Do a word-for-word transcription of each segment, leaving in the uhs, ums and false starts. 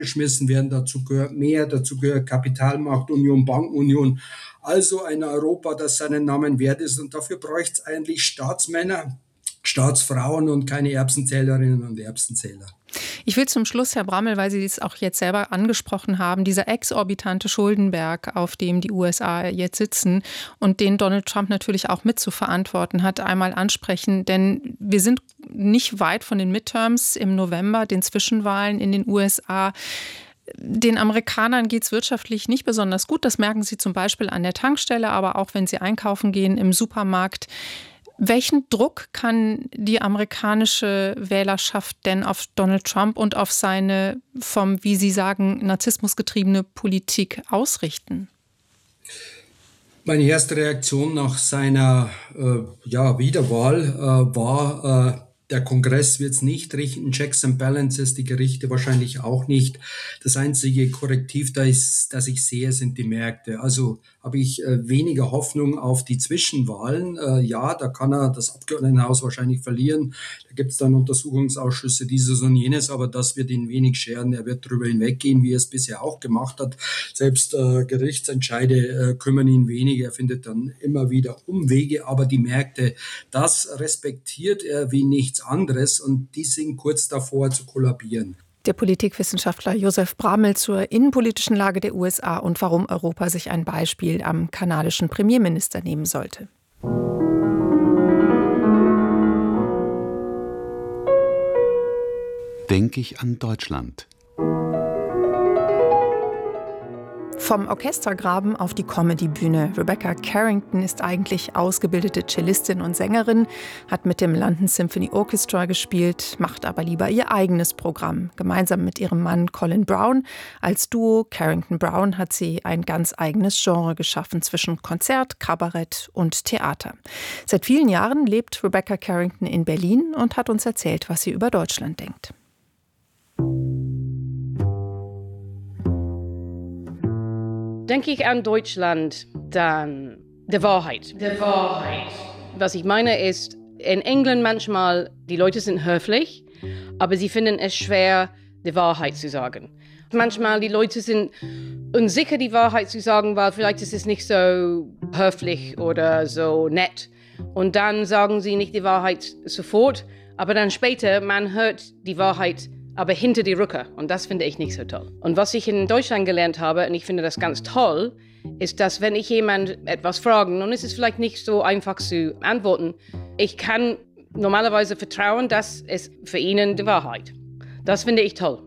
geschmissen werden. Dazu gehört mehr, dazu gehört Kapitalmarktunion, Bankenunion. Also ein Europa, das seinen Namen wert ist. Und dafür bräuchte es eigentlich Staatsmänner, Staatsfrauen und keine Erbsenzählerinnen und Erbsenzähler. Ich will zum Schluss, Herr Brammel, weil Sie es auch jetzt selber angesprochen haben, dieser exorbitante Schuldenberg, auf dem die U S A jetzt sitzen und den Donald Trump natürlich auch mit zu verantworten hat, einmal ansprechen. Denn wir sind nicht weit von den Midterms im November, den Zwischenwahlen in den U S A. Den Amerikanern geht es wirtschaftlich nicht besonders gut. Das merken sie zum Beispiel an der Tankstelle, aber auch wenn sie einkaufen gehen im Supermarkt. Welchen Druck kann die amerikanische Wählerschaft denn auf Donald Trump und auf seine vom, wie Sie sagen, Narzissmus getriebene Politik ausrichten? Meine erste Reaktion nach seiner äh, ja, Wiederwahl äh, war, äh, der Kongress wird es nicht richten, Checks and Balances, die Gerichte wahrscheinlich auch nicht. Das einzige Korrektiv, da ist, das ich sehe, sind die Märkte. Also habe ich äh, weniger Hoffnung auf die Zwischenwahlen. Äh, ja, da kann er das Abgeordnetenhaus wahrscheinlich verlieren. Da gibt es dann Untersuchungsausschüsse, dieses und jenes, aber das wird ihn wenig scheren. Er wird darüber hinweggehen, wie er es bisher auch gemacht hat. Selbst äh, Gerichtsentscheide äh, kümmern ihn wenig. Er findet dann immer wieder Umwege, aber die Märkte, das respektiert er wie nichts anderes und die sind kurz davor zu kollabieren. Der Politikwissenschaftler Josef Brammel zur innenpolitischen Lage der U S A und warum Europa sich ein Beispiel am kanadischen Premierminister nehmen sollte. Denke ich an Deutschland. Vom Orchestergraben auf die Comedy-Bühne. Rebecca Carrington ist eigentlich ausgebildete Cellistin und Sängerin, hat mit dem London Symphony Orchestra gespielt, macht aber lieber ihr eigenes Programm. Gemeinsam mit ihrem Mann Colin Brown. Als Duo Carrington Brown hat sie ein ganz eigenes Genre geschaffen zwischen Konzert, Kabarett und Theater. Seit vielen Jahren lebt Rebecca Carrington in Berlin und hat uns erzählt, was sie über Deutschland denkt. Denke ich an Deutschland, dann die Wahrheit. Die Wahrheit. Was ich meine ist, in England manchmal, die Leute sind höflich, aber sie finden es schwer, die Wahrheit zu sagen. Manchmal die Leute sind unsicher, die Wahrheit zu sagen, weil vielleicht ist es nicht so höflich oder so nett. Und dann sagen sie nicht die Wahrheit sofort, aber dann später, man hört die Wahrheit aber hinter die Rücke. Und das finde ich nicht so toll. Und was ich in Deutschland gelernt habe, und ich finde das ganz toll, ist, dass wenn ich jemand etwas frage, und es ist vielleicht nicht so einfach zu antworten, ich kann normalerweise vertrauen, dass es für ihnen die Wahrheit. Das finde ich toll.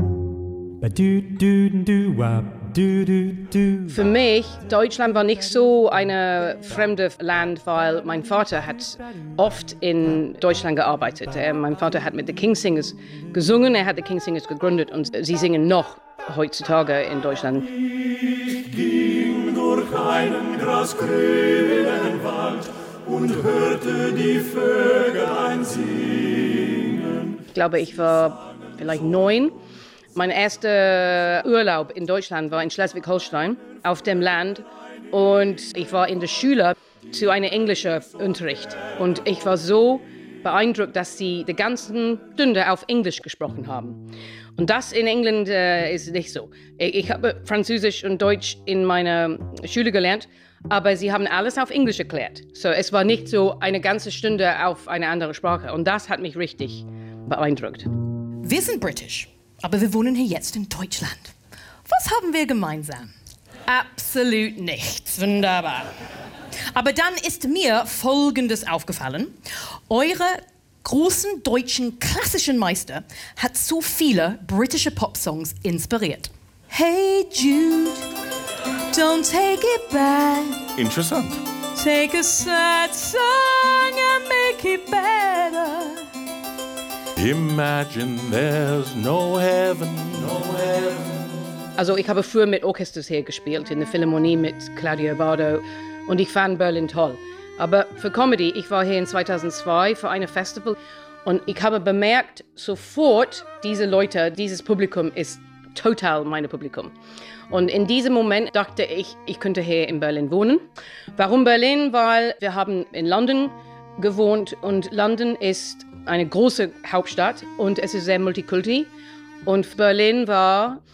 Für mich, Deutschland war nicht so ein fremdes Land, weil mein Vater hat oft in Deutschland gearbeitet. Mein Vater hat mit den Kingsingers gesungen, er hat die Kingsingers gegründet und sie singen noch heutzutage in Deutschland. Ich ging durch einen grasgrünen Wald und hörte die Vögelein singen. Ich glaube, ich war vielleicht neun. Mein erster Urlaub in Deutschland war in Schleswig-Holstein auf dem Land und ich war in der Schule zu einem englischen Unterricht und ich war so beeindruckt, dass sie die ganzen Stunde auf Englisch gesprochen haben. Und das in England äh, ist nicht so. Ich, ich habe Französisch und Deutsch in meiner Schule gelernt, aber sie haben alles auf Englisch erklärt. So, es war nicht so eine ganze Stunde auf eine andere Sprache und das hat mich richtig beeindruckt. Wir sind britisch. Aber wir wohnen hier jetzt in Deutschland. Was haben wir gemeinsam? Absolut nichts. Wunderbar. Aber dann ist mir Folgendes aufgefallen. Eure großen deutschen klassischen Meister hat so viele britische Popsongs inspiriert. Hey Jude, don't take it back. Interessant. Take a sad song and make it better. Imagine there's no heaven, no heaven. Also ich habe früher mit Orchesters hier gespielt, in der Philharmonie mit Claudio Bardo und ich fand Berlin toll. Aber für Comedy, ich war hier in zweitausendzwei für ein Festival und ich habe bemerkt, sofort, diese Leute, dieses Publikum ist total mein Publikum. Und in diesem Moment dachte ich, ich könnte hier in Berlin wohnen. Warum Berlin? Weil wir haben in London gewohnt und London ist eine große Hauptstadt und es ist sehr multikulti Und Berlin war